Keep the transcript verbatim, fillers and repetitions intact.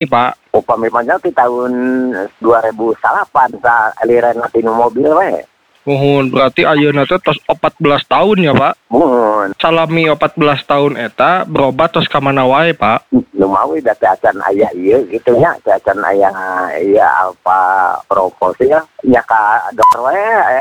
Pak. Upamanya ti tahun dua ribu salapan sa aliran na tinu mobil we. Muhun berarti ayeuna teh tos opat belas tahun ya Pak. Muhun. Salami opat belas tahun eta berobat tos ka mana wae Pak. Lumawi da teh acan aya ieu kitu nya, teh acan aya ieu apa proposalnya nya ka dokter we